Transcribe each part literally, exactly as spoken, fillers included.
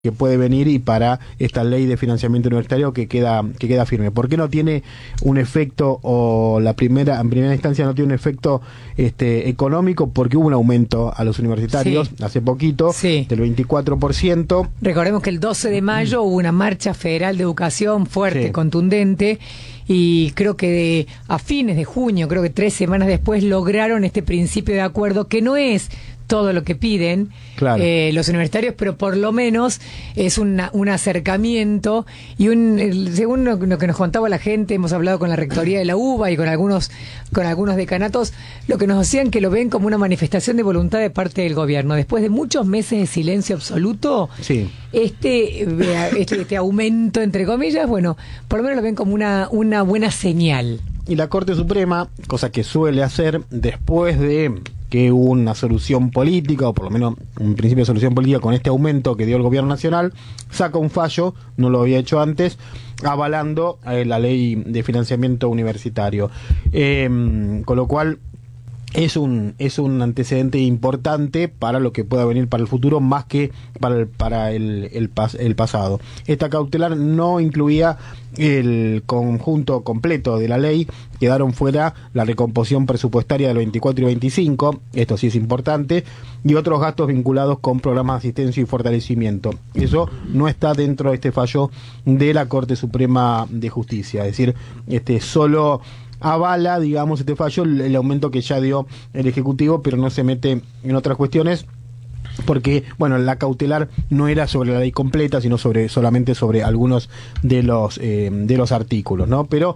que puede venir y para esta ley de financiamiento universitario que queda que queda firme. ¿Por qué no tiene un efecto, o la primera en primera instancia no tiene un efecto este económico? Porque hubo un aumento a los universitarios sí. hace poquito sí. del veinticuatro por ciento. Recordemos que el doce de mayo hubo una marcha federal de educación fuerte, sí. contundente, y creo que de, a fines de junio, creo que tres semanas después, lograron este principio de acuerdo, que no es todo lo que piden claro. eh, los universitarios, pero por lo menos es una, un acercamiento y un el, según lo, lo que nos contaba la gente, hemos hablado con la rectoría de la UBA y con algunos con algunos decanatos, lo que nos decían que lo ven como una manifestación de voluntad de parte del gobierno. Después de muchos meses de silencio absoluto, sí. este, este este aumento entre comillas, bueno, por lo menos lo ven como una una buena señal. Y la Corte Suprema, cosa que suele hacer después de que hubo una solución política, o por lo menos un principio de solución política con este aumento que dio el gobierno nacional, saca un fallo, no lo había hecho antes, avalando eh, la ley de financiamiento universitario. Eh, con lo cual es un es un antecedente importante para lo que pueda venir para el futuro, más que para el para el el, pas, el pasado. Esta cautelar no incluía el conjunto completo de la ley, quedaron fuera la recomposición presupuestaria del veinticuatro y veinticinco, esto sí es importante, y otros gastos vinculados con programas de asistencia y fortalecimiento. Eso no está dentro de este fallo de la Corte Suprema de Justicia, es decir, este solo avala, digamos, este fallo, el, el aumento que ya dio el Ejecutivo, pero no se mete en otras cuestiones, porque, bueno, la cautelar no era sobre la ley completa, sino sobre solamente sobre algunos de los eh, de los artículos, ¿no? Pero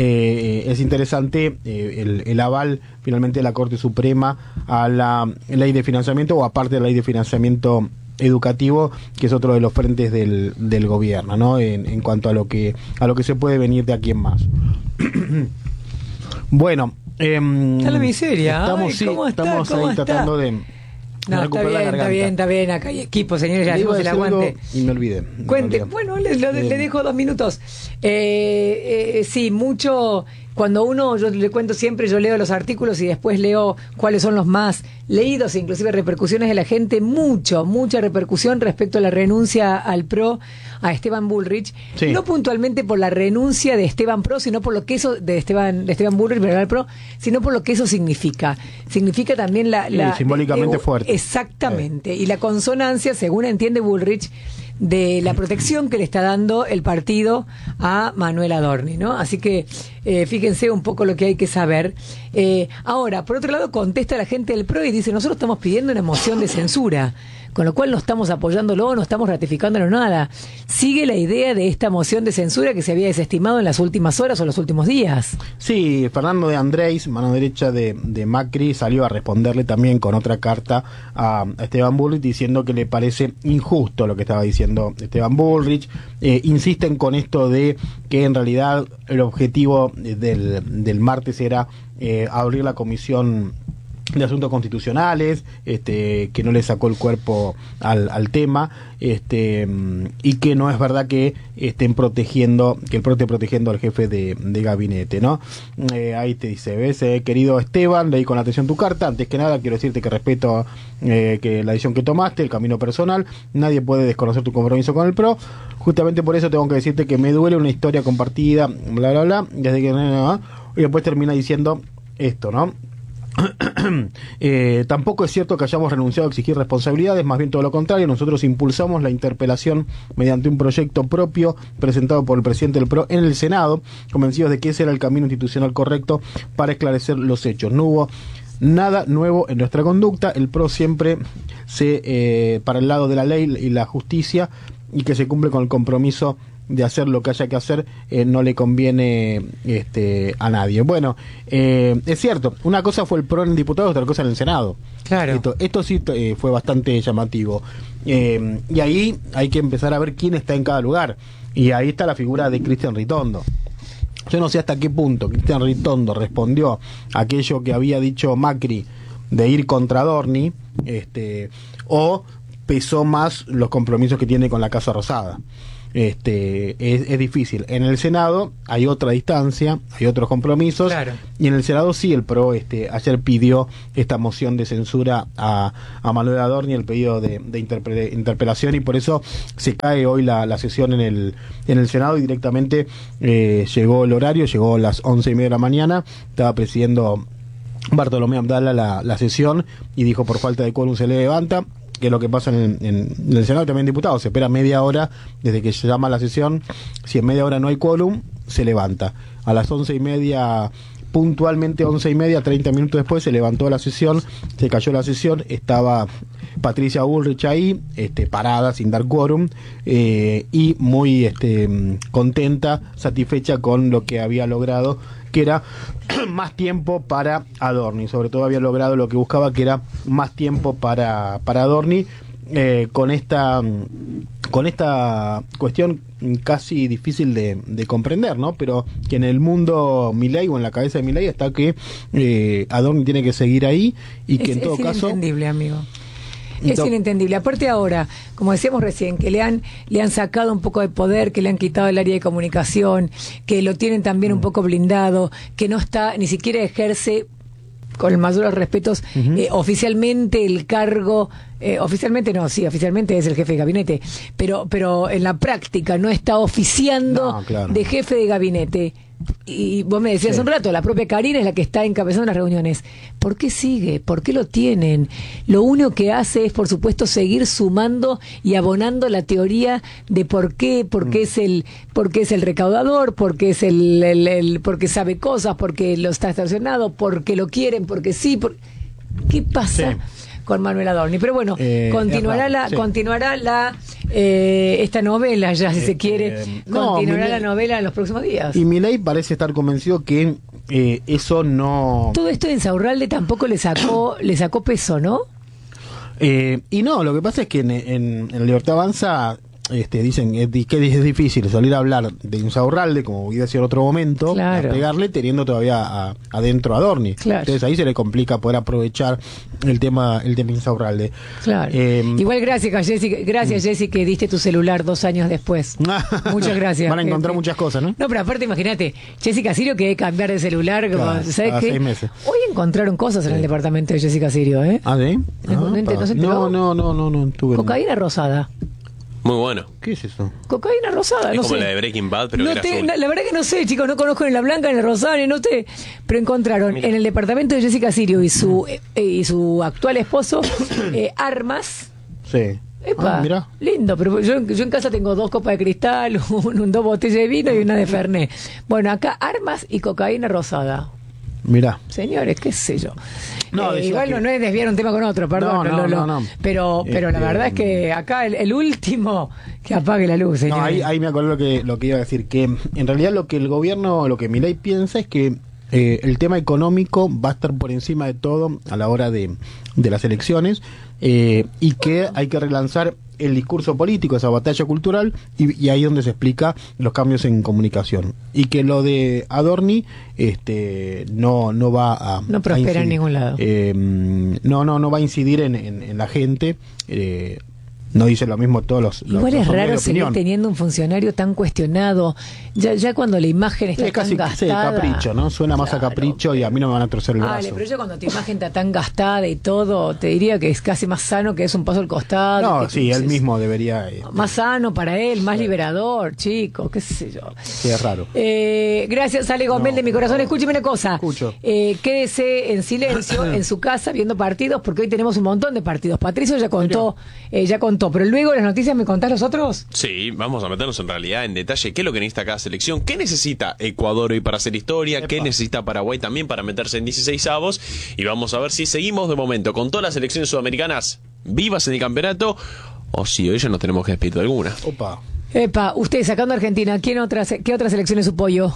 eh, es interesante eh, el, el aval, finalmente, de la Corte Suprema a la ley de financiamiento, o aparte de la ley de financiamiento educativo, que es otro de los frentes del, del gobierno, ¿no? En, en cuanto a lo que a lo que se puede venir de aquí en más. Bueno, eh, está la miseria. Estamos, Ay, sí, ¿cómo está? estamos ¿Cómo ahí está? tratando de, no, de está bien, está bien, está bien. Acá hay equipo, señores, ya hacemos el aguante. Y me olvidé. Cuente, bueno, le, le, le dejo dos minutos. Eh, eh, sí, mucho. Cuando uno, yo le cuento siempre, yo leo los artículos y después leo cuáles son los más leídos, inclusive repercusiones de la gente, mucho, mucha repercusión respecto a la renuncia al P R O, a Esteban Bullrich, sí. no puntualmente por la renuncia de Esteban Pro, sino por lo que eso, de Esteban, de Esteban Bullrich, pero al P R O, sino por lo que eso significa. Significa también la... la sí, simbólicamente de, de, fuerte. Exactamente, sí. Y la consonancia, según entiende Bullrich, de la protección que le está dando el partido a Manuel Adorni, ¿no? Así que eh, fíjense un poco lo que hay que saber. Eh, ahora, por otro lado, contesta la gente del P R O y dice, nosotros estamos pidiendo una moción de censura, con lo cual no estamos apoyándolo, no estamos ratificándolo nada. Sigue la idea de esta moción de censura que se había desestimado en las últimas horas o los últimos días. Sí, Fernando de Andrés, mano derecha de, de Macri, salió a responderle también con otra carta a Esteban Bullrich, diciendo que le parece injusto lo que estaba diciendo Esteban Bullrich. Eh, insisten con esto de que en realidad el objetivo del, del martes era eh, abrir la comisión de asuntos constitucionales, este, que no le sacó el cuerpo al, al tema, este, y que no es verdad que estén protegiendo, que el P R O esté protegiendo al jefe de, de gabinete, ¿no? Eh, ahí te dice, ves, eh, querido Esteban, leí con atención tu carta, antes que nada quiero decirte que respeto eh, que la decisión que tomaste, el camino personal, nadie puede desconocer tu compromiso con el P R O, justamente por eso tengo que decirte que me duele una historia compartida, bla, bla, bla, desde que... Y después termina diciendo esto, ¿no? eh, tampoco es cierto que hayamos renunciado a exigir responsabilidades, más bien todo lo contrario, nosotros impulsamos la interpelación mediante un proyecto propio presentado por el presidente del P R O en el Senado, convencidos de que ese era el camino institucional correcto para esclarecer los hechos. No hubo nada nuevo en nuestra conducta, el P R O siempre se eh, para el lado de la ley y la justicia, y que se cumple con el compromiso de hacer lo que haya que hacer, eh, no le conviene este, a nadie. Bueno, eh, es cierto, una cosa fue el P R O en diputados, otra cosa en el Senado. Claro. Esto, esto sí eh, fue bastante llamativo. Eh, y ahí hay que empezar a ver quién está en cada lugar. Y ahí está la figura de Cristian Ritondo. Yo no sé hasta qué punto Cristian Ritondo respondió a aquello que había dicho Macri de ir contra Adorni, este, o pesó más los compromisos que tiene con la Casa Rosada. este es, es difícil. En el Senado hay otra distancia, hay otros compromisos, claro. Y en el Senado sí, el P R O este, ayer pidió esta moción de censura a, a Manuel Adorni, el pedido de, de interpe- interpelación, y por eso se cae hoy la, la sesión en el, en el Senado, y directamente eh, llegó el horario, llegó a las once y media de la mañana, estaba presidiendo Bartolomé Abdala la, la sesión, y dijo por falta de quórum se le levanta, que es lo que pasa en, en, en el Senado también diputados, se espera media hora desde que se llama la sesión, si en media hora no hay quórum, se levanta. A las once y media, puntualmente once y media, treinta minutos después, se levantó la sesión, se cayó la sesión, estaba Patricia Bullrich ahí, este, parada, sin dar quórum, eh, y muy este, contenta, satisfecha con lo que había logrado, que era más tiempo para Adorni, sobre todo había logrado lo que buscaba, que era más tiempo para, para Adorni, eh, con esta con esta cuestión casi difícil de, de comprender, ¿no? Pero que en el mundo Milei, o en la cabeza de Milei, está que eh, Adorni tiene que seguir ahí, y que es, en todo es caso... Es inentendible, amigo. Es inentendible. Aparte ahora, como decíamos recién, que le han le han sacado un poco de poder, que le han quitado el área de comunicación, que lo tienen también un poco blindado, que no está, ni siquiera ejerce, con el mayor de los respetos, uh-huh. eh, oficialmente el cargo, eh, oficialmente no, sí, oficialmente es el jefe de gabinete, pero pero en la práctica no está oficiando no, claro. de jefe de gabinete. Y vos me decías sí. un rato, la propia Karina es la que está encabezando las reuniones. ¿Por qué sigue? ¿Por qué lo tienen? Lo único que hace es, por supuesto, seguir sumando y abonando la teoría de por qué, por qué mm. es el, por qué es el recaudador, por qué es el, el, el porque sabe cosas, porque lo está estacionado, porque lo quieren, porque sí. Por... ¿Qué pasa? Sí. Con Manuel Adorni? Pero bueno, eh, continuará raro, la sí. continuará la eh, esta novela, ya si eh, se quiere, eh, continuará no, la novela en los próximos días. Y Milei parece estar convencido que eh, eso no... Todo esto de Insaurralde tampoco le sacó le sacó peso, ¿no? Eh, y no, lo que pasa es que en, en, en Libertad Avanza este, dicen que es difícil salir a hablar de Insaurralde, como voy a decir en otro momento, claro. a pegarle teniendo todavía a, adentro a Adorni. Claro. Entonces ahí se le complica poder aprovechar el tema el tema Insaurralde. Claro. Eh, Igual gracias, Jessy, gracias, Jessy, que diste tu celular dos años después. Muchas gracias. Van a encontrar eh, muchas cosas, ¿no? No, pero aparte, imagínate, Jessica Sirio que cambiar de celular, claro, ¿sabes qué? Seis meses. Hoy encontraron cosas sí. en el departamento de Jessica Sirio, ¿eh? ¿Ah, sí? Ah, no, no, se no, no, no, no, no tuve Cocaína rosada. Muy bueno. ¿Qué es eso? Cocaína rosada, es no como sé. la de Breaking Bad, pero no que era te, azul. La, la verdad que no sé, chicos, no conozco ni la blanca ni la rosada, ni no sé. Pero encontraron Mira. en el departamento de Jessica Sirio y su eh, y su actual esposo eh, armas. Sí. Epa, ah, mira. Lindo, pero yo, yo en casa tengo dos copas de cristal, un, un, dos botellas de vino y una de Fernet. Bueno, acá armas y cocaína rosada. Mira. Señores, qué sé yo. No, eh, igual que... no, no es desviar un tema con otro, perdón. No, no, lo, no, no. Pero, pero eh, la verdad eh, es que acá el, el último que apague la luz. No, ahí, ahí me acuerdo lo que, lo que iba a decir, que en realidad lo que el gobierno, lo que Milei piensa es que eh, el tema económico va a estar por encima de todo a la hora de, de las elecciones, eh, y que hay que relanzar el discurso político, esa batalla cultural, y, y ahí es donde se explica los cambios en comunicación. Y que lo de Adorni este no no va a... No prospera en ningún lado. Eh, no, no, no va a incidir en, en, en la gente. Eh, no dice lo mismo todos los... Igual los, es los raro seguir teniendo un funcionario tan cuestionado, ya ya cuando la imagen está sí, casi, tan gastada. Sí, capricho, ¿no? Suena más claro, a capricho y a mí no me van a torcer el vale, brazo. Pero yo cuando tu imagen está tan gastada y todo, te diría que es casi más sano que es un paso al costado. No, que, sí, que, él mismo debería... Eh, más sano para él, más sí. liberador, chico, qué sé yo. Sí, es raro. Eh, gracias, Ale Gómez no, de mi corazón. No, escúcheme una cosa. Escucho. Eh, quédese en silencio en su casa viendo partidos, porque hoy tenemos un montón de partidos. Patricio ya contó, eh, ya contó, pero luego las noticias, ¿me contás los otros? Sí, vamos a meternos en realidad en detalle qué es lo que necesita cada selección, qué necesita Ecuador hoy para hacer historia, Epa. qué necesita Paraguay también para meterse en dieciseisavos, y vamos a ver si seguimos de momento con todas las selecciones sudamericanas vivas en el campeonato, o si hoy ya nos tenemos que despedir de alguna. Opa. Epa, usted sacando a Argentina, ¿quién otras, ¿qué otras selecciones supo yo?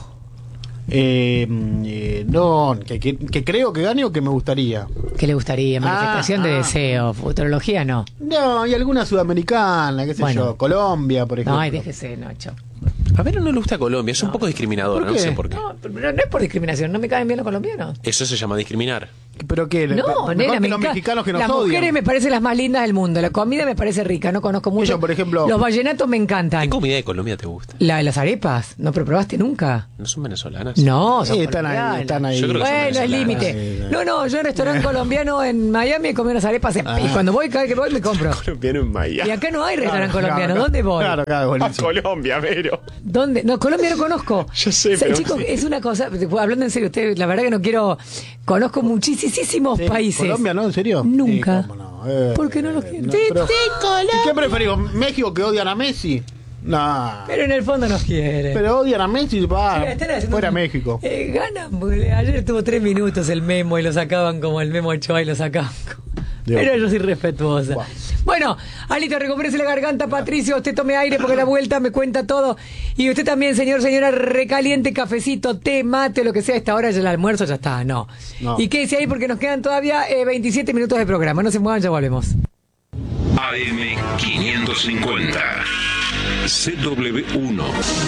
Eh, eh, no, que, que, que creo que gane o que me gustaría. ¿Qué le gustaría? Manifestación ah, de ah. deseo, futurología no. No, y alguna sudamericana, qué sé bueno. yo, Colombia, por ejemplo. No, ay, déjese, Nacho. A ver, no le gusta Colombia, es no. un poco discriminador, ¿no? no sé por qué. No, pero no es por discriminación, no me caen bien los colombianos. Eso se llama discriminar. ¿Pero qué? No, Mejor nena, que me los enca- mexicanos que nos las odian. mujeres me parecen las más lindas del mundo. La comida me parece rica, no conozco mucho. Yo, por ejemplo- Los vallenatos me encantan. ¿Qué comida de Colombia te gusta? La, las arepas, ¿no pero probaste nunca? ¿No son venezolanas? No, son Sí, están ahí, colombianas. están ahí. Yo creo que son Bueno, es venezolanas. límite. Sí, sí. No, no, yo en restaurante colombiano en Miami comí unas arepas en- y cuando voy, cada vez que voy me compro. Colombiano en Miami. Y acá no hay restaurante Claro, colombiano. claro, ¿Dónde voy? Claro, claro, A buenísimo. Colombia, pero. ¿Dónde? No, Colombia no conozco. Yo sé, O sea, pero chicos, sí. es una cosa, hablando en serio, usted, la verdad que no quiero, conozco muchísimos Sí, países. Colombia, ¿no? ¿En serio? Nunca. Sí, cómo no. Eh, ¿Por qué no lo quieren? no, Sí, pero- sí, Colombia. ¿Y qué preferimos? ¿México que odian a Messi? No. Pero en el fondo nos quiere. Pero odian a Messi, va, Sí, están haciendo fuera un- México. Eh, ganan, porque ayer tuvo tres minutos el Memo y lo sacaban como el Memo Ochoa y lo sacaban. como- Dios. Pero yo soy respetuosa. Buah. Bueno, Alito, recupérese la garganta, Patricio. Usted tome aire porque la vuelta me cuenta todo. Y usted también, señor, señora, recaliente cafecito, té, mate, lo que sea. A esta hora ya el almuerzo ya está, no. No. Y quédese ahí porque nos quedan todavía eh, veintisiete minutos de programa. No se muevan, ya volvemos. A M quinientos cincuenta, C W uno.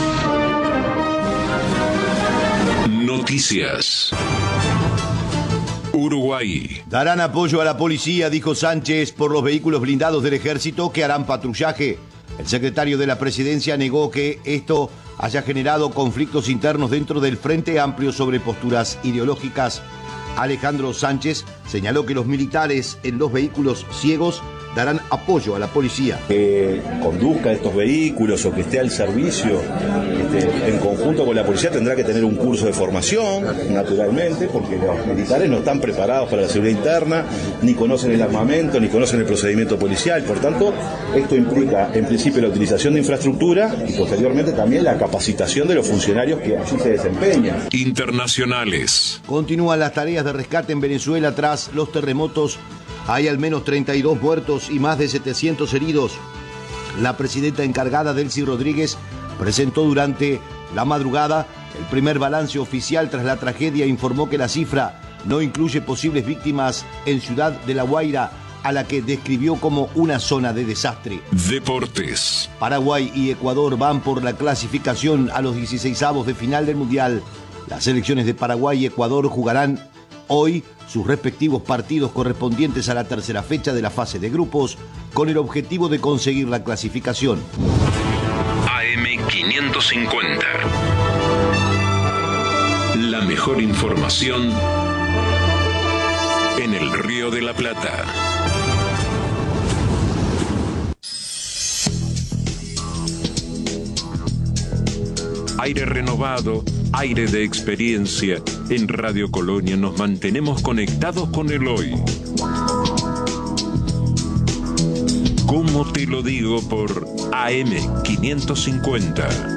Noticias. Uruguay. Darán apoyo a la policía, dijo Sánchez, por los vehículos blindados del ejército que harán patrullaje. El secretario de la presidencia negó que esto haya generado conflictos internos dentro del Frente Amplio sobre posturas ideológicas. Alejandro Sánchez señaló que los militares en los vehículos ciegos darán apoyo a la policía. Que conduzca estos vehículos o que esté al servicio este, en conjunto con la policía tendrá que tener un curso de formación, naturalmente, porque los militares no están preparados para la seguridad interna, ni conocen el armamento, ni conocen el procedimiento policial. Por tanto, esto implica, en principio, la utilización de infraestructura y, posteriormente, también la capacitación de los funcionarios que allí se desempeñan. Internacionales. Continúan las tareas de rescate en Venezuela tras los terremotos. Hay al menos treinta y dos muertos y más de setecientos heridos. La presidenta encargada, Delcy Rodríguez, presentó durante la madrugada el primer balance oficial tras la tragedia e informó que la cifra no incluye posibles víctimas en Ciudad de La Guaira, a la que describió como una zona de desastre. Deportes. Paraguay y Ecuador van por la clasificación a los dieciseisavos de final del Mundial. Las selecciones de Paraguay y Ecuador jugarán hoy sus respectivos partidos correspondientes a la tercera fecha de la fase de grupos, con el objetivo de conseguir la clasificación. A M quinientos cincuenta. La mejor información en el Río de la Plata. Aire renovado, aire de experiencia. En Radio Colonia nos mantenemos conectados con el hoy. ¿Cómo te lo digo por A M quinientos cincuenta?